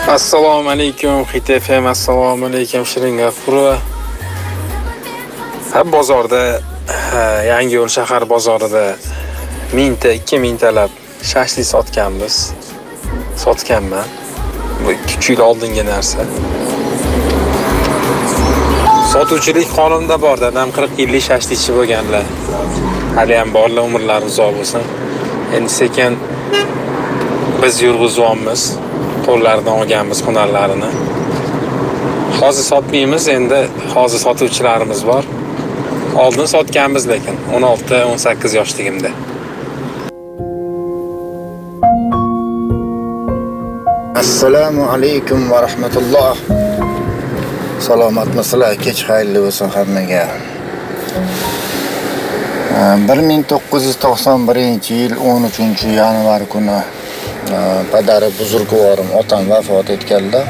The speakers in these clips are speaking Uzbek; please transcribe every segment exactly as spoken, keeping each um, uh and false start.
Assalomu alaykum Hit F M, assalomu alaykum Shirin G'afurova. Ha, bozorda, Yangiyo'l shahar bozorida mingta, ikki mingtalab shashlik sotganmiz. Sotganman. Bu ikki yil oldingi narsa. Sotuvchilik qonunda bor, dadam qirq yillik shashlikchi bo'lganlar. Hali ham borlar, umrlari uzoq bo'lsin. Endi sekin biz yurg'izyapmiz. Qo'llaridan olganmiz hunarlarini. Hozir sotmaymiz, endi hozir sotuvchilarimiz bor. Oldin sotganmiz lekin o'n olti o'n sakkiz yoshligimda. Assalomu alaykum va rahmatulloh. Salomatmisizlar? Kech xayrli bo'lsin hammaga. bir ming to'qqiz yuz to'qson birinchi yil o'n uchinchi yanvar kuni padari buzurgvorim otam vafot etganlar.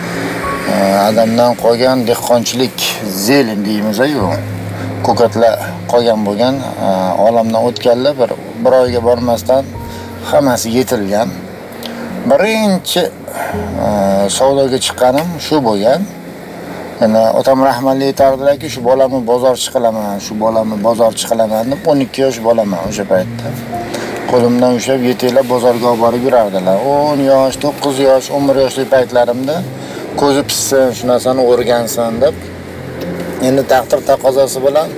Adamdan qolgan dehqonchilik zelin deymiz-ku. Ko'katlar qolgan bo'lgan, olamdan o'tganlar, bir bir oyga bormasdan hammasi yetilgan. Birinchi savdoga chiqqanim shu bo'lgan. Yana otam rahmatli aytardilar-ki, shu bolamni bozorchi qilaman, shu bolamni bozorchi qilaman deb o'n ikki yosh bolaman o'sha paytda. Qo'limdan ushlab yetelab bozorga olib borib yurardilar. o'n yosh, to'qqiz yosh, o'n bir yoshlik paytlarimda ko'zi pishsin, shu narsani o'rgansin deb. Endi taqdir taqozosi bilan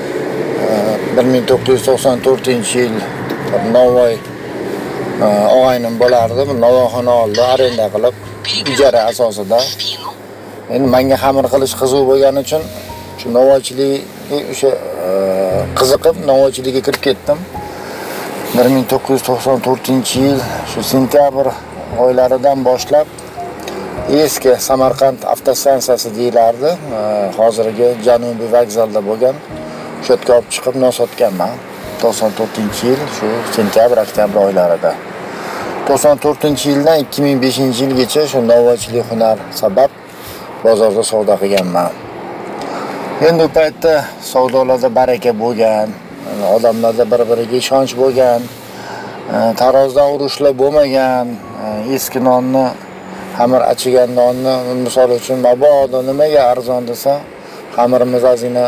bir ming to'qqiz yuz to'qson to'rtinchi yil Navoiy og'aynim bo'lardi. Bu novvoyxona oldi, arenda qilib, ijara asosida. Endi menga xamir qilish qiziq bo'lgani uchun shu novvoychilik o'sha qiziqib novvoychilikka kirib ketdim. bir ming to'qqiz yuz to'qson to'rtinchi yil shu sentyabr oylaridan boshlab eski Samarqand avtostansiyasi deyilardi. Hozirgi Janubiy vokzalda bo'lgan. Shu yerga olib chiqib non sotganman. to'qson to'rtinchi yil shu sentyabr oktyabr oylarida. to'qson to'rtinchi yildan ikki ming beshinchi yilgacha shu novvoychilik hunar sabab bozorda savdo qilganman. Endi u paytda savdolarda baraka bo'lgan, odamlarda bir-biriga ishonch bo'lgan, tarozdan urushlar bo'lmagan, eski nonni, xamir achigan nonni, misol uchun mabodo nimaga arzon desa, xamirimiz ozgina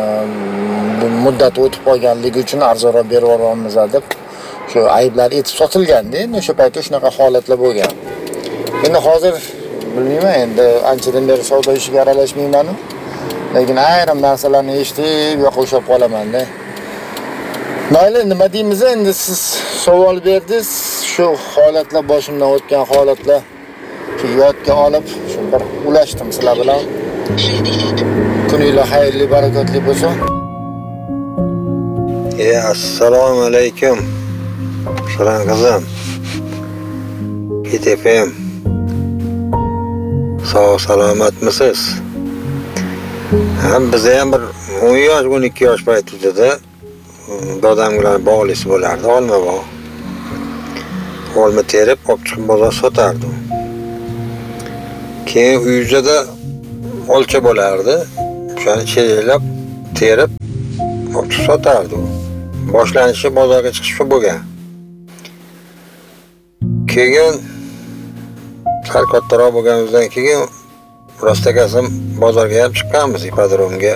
muddat o'tib qolganligi uchun arzonroq berib yuboramiz deb shu ayblar etib sotilganda, endi o'sha paytda shunaqa holatlar bo'lgan. Endi hozir bilmayman, endi anchadan beri savdo ishiga aralashmayman. Lekin ayrim narsalarni eshitib yo'q o'shab qolaman-da. Mayli, nima deymiz endi, siz savol berdingiz, shu holatlar boshimdan o'tgan holatlar shu yodga olib, shu bir ulashdim sizlar bilan. Kuninglar xayrli, barakotli bo'lsin. E, assalomu alaykum. Shirin qizim. Hit F M. Sog' salomatmisiz? Ham biza ham bir o'n yosh, o'n ikki yosh paytida dadamlar bog'lisi bo'lardi, olma bog'. Olma terib, olib chiqib bozor sotardi. Keyin uyda olcha bo'lardi. O'shani chelab, terib, olib chiqib sotardi. Boshlanishi bozorga chiqish bo'lgan. Keyin sal kattaroq bo'lganimizdan keyin rostakasim bozorga ham chiqqanmiz, ipodromga.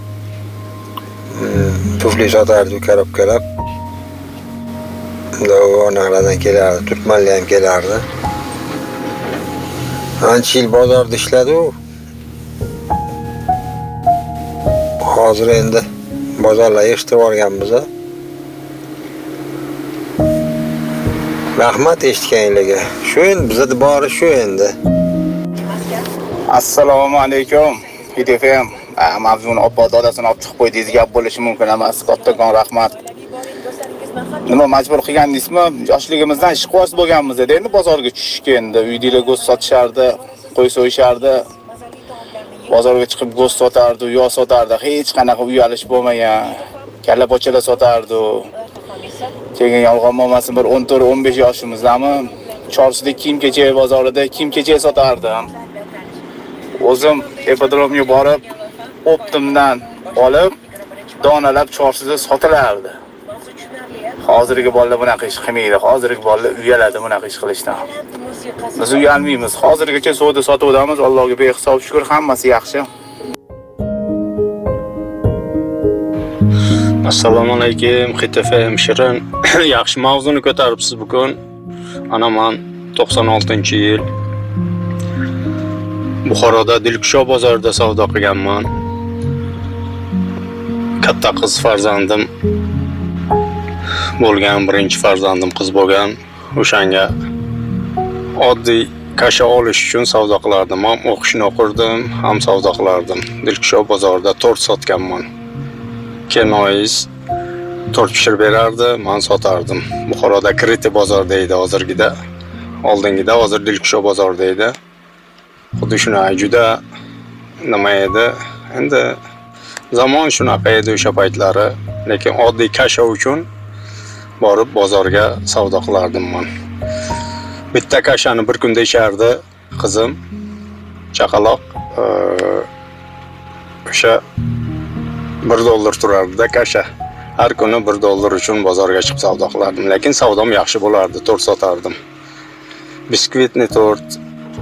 Tufli sotardi, korobkalab. Do'g'onalardan kelardi, turkmanlar ham kelardi. Ancha yil bozorda ishladi u. Hozir endi bozorlar eshitib olganmiz. Rahmat eshitganinglarga. Shu endi bizda bori shu endi. Assalomu alaykum. Hit F M. Mavzuni oppo dadasini olib chiqib qo'ydingiz, gap bo'lishi mumkin emas. Kattakon rahmat. Nima majbur qilgandingizmi? Yoshligimizdan ishqibos bo'lganmiz edi. Endi bozorga tushishga endi uydagilar go'sht sotishardi, qo'y so'yishardi. Bozorga chiqib go'sht sotardi, yog' sotardi. Hech qanaqa uyalish bo'lmagan. Kalla pochalar sotardi. Keyin yolg'on bo'lmasin, bir o'n to'rt o'n besh yoshimizdami, Chorsida kiyim-kechak bozorida kiyim-kechak sotardim. O'zim ipodromga borib, optimdan olib, donalab Chorsida sotilardi. Hozirgi bolalar bunaqa ish qilmaydi. Hozirgi bolalar uyaladi bunaqa ish qilishdan. Biz uyalmaymiz. Hozirgacha savdo sotuvdamiz. Allohga behisob shukr, hammasi yaxshi. Assalomu alaykum, X T F Shirin. Yaxshi mavzuni ko'taribsiz bugun. Ana men to'qson oltinchi yil Buxoroda Dilkusho bozorida savdo qilganman. Katta qiz farzandim bo'lgan, birinchi farzandim qiz bo'lgan. O'shanga oddiy kasha olish uchun savdo qilardim. Ham o'qishni o'qirdim, ham savdo qilardim. Dilkusho bozorida tort sotganman. Kenoyiz tort pishirib berardi, men sotardim. Buxoroda Kriti bozor deydi hozirgida. Oldingida hozir Dilkusho bozor deydi. Xuddi shunaqa juda nima edi. Endi zamon shunaqa edi o'sha paytlari, lekin oddiy kasha uchun borib bozorga savdo qilardim men. Bitta kashani bir kunda ichardi qizim, chaqaloq. O'sha bir dollar turardi-da kasha. Har kuni bir dollar uchun bozorga chiqib savdo qilardim, lekin savdom yaxshi bo'lardi, tort sotardim. Biskvitni tort,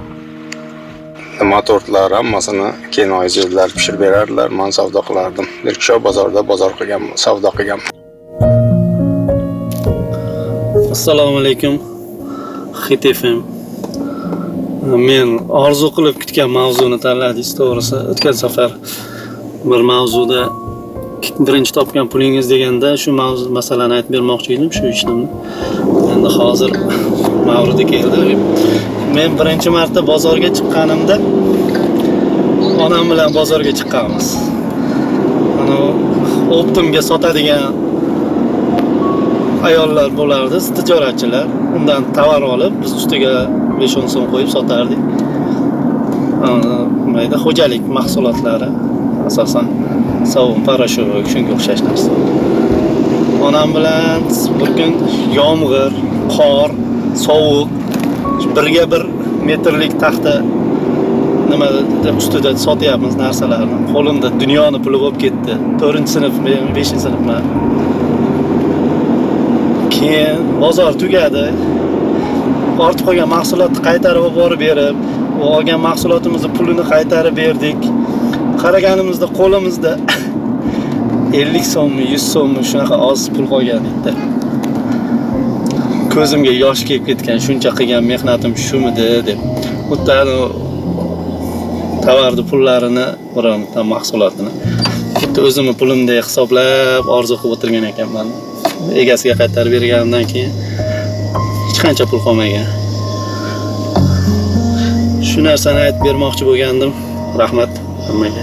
nima tortlar hammasini kenoyizlar pishirib berardilar, men savdo qilardim. Dilkusho bozorida bozor qilganman, savdo qilganman. Assalomu alaykum. X T F M. Men orzu qilib kutgan mavzuni tanladingiz, to'g'risi. O'tgan safar bir mavzuda birinchi topgan pulingiz deganda shu mavzu masalani aytib bermoqchi edim, shu ishni. Endi hozir mavridi keldi. Men birinchi marta bozorga chiqqanimda onam bilan bozorga chiqqanmiz. Ana optimga sotadigan ayollar bo'lardi, tijoratchilar. Undan tovar olib, biz ustiga besh o'n so'm qo'yib sotardik. Mayda xo'jalik mahsulotlari, asosan sovun, parashok, shunga o'xshash narsa. Onam bilan bir kun yomg'ir, qor, sovuq, birga bir metrlik taxta nima deb ustida sotyapmiz narsalarni. Qo'limda dunyoni puli bo'lib ketdi. to'rtinchi sinf, beshinchi sinfman. Keyin bozor tugadi. Ortib qolgan mahsulotni qaytarib olib berib, olgan mahsulotimizning pulini qaytarib berdik. Qaraganimizda qo'limizda ellik so'mmi, yuz so'mmi shunaqa oz pul qolgan edi. Ko'zimga yosh kelib ketgan, shuncha qilgan mehnatim shumidi deb. Xuddi tovarni pullarini, bironta mahsulotini xuddi o'zimni pulimdek hisoblab orzu qilib o'tirgan ekanman. Egasiga qaytarib berganimdan keyin hech qancha pul qolmagan. Shu narsani aytib bermoqchi bo'lgandim. Rahmat hammaga.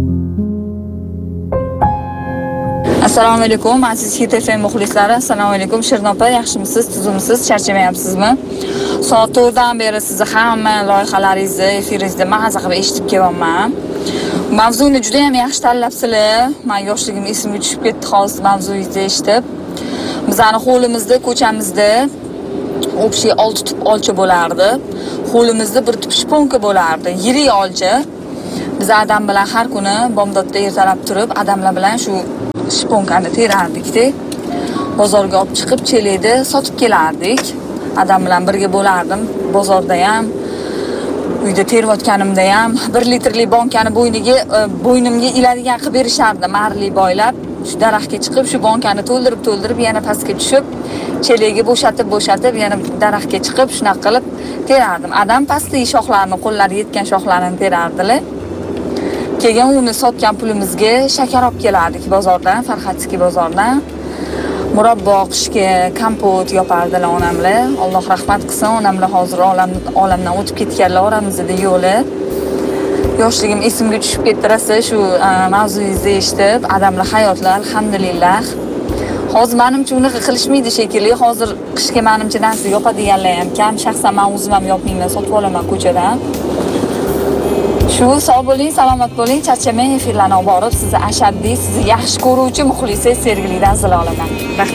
Assalomu alaykum, aziz X T F M muxlislari. Assalomu alaykum, Shirin opa, yaxshimisiz, tuzimisiz, charchamayapsizmi? Soat to'rtdan beri sizni hamma loyihalaringizni, efiringizda maza qilib eshitib kelyapman. Mavzuni juda ham yaxshi tanlabsizlar. Men yoshligim esimga tushib ketdi hozir mavzungizni eshitib. Bizning hovlimizda, ko'chamizda общий olti tup olcha bo'lardi. Hovlimizda bir tup shponka bo'lardi, yirik olcha. Biz adam bilan har kuni bomdodda ertalab turib, adamlar bilan shu shponkani terardik-da. Bozorga olib chiqib, chelakda sotib kelardik. Adam bilan birga bo'lardim. Bozorda ham, uyda terayotganimda ham bir litrli bonkani bo'yniga, bo'ynimga iladigan qilib berishardi, marli boylab. Shu daraxtga chiqib, shu bonkani to'ldirib, to'ldirib, yana pastga tushib, chelakga bo'shatib, bo'shatib, yana daraxtga chiqib, shunaqa qilib terardim. Adam pastdagi shoxlarni, qo'llari yetgan shoxlarini terardilar. Keyin uni sotgan pulimizga shakar olib kelardik bozordan, Farxatskiy bozordan. Murabbo qishga kompot yopardilar onamlar. Alloh rahmat qilsin, onamlar hozir olam olamdan o'tib ketganlar, oramizda yo'li. Yoshligim esimga tushib ketdi rosa shu mavzungizni eshitib, adamlar hayotlar, alhamdulillah. Hozir menimcha unaqa qilishmaydi shekilli. Hozir qishga menimcha narsa yopadiganlar ham kam. Shaxsan men o'zim ham yopmayman, sotib olaman ko'chadan. Shu sog' bo'ling, salomat bo'ling, charchamang, efirlarni olib borib, sizni ashaddiy, sizni yaxshi ko'ruvchi muxlisingiz Sergelidan zil olaman.